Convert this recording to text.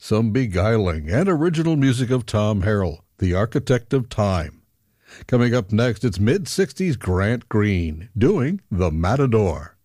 some beguiling and original music of Tom Harrell, the architect of time. Coming up next, it's mid-60s Grant Green doing The Matador.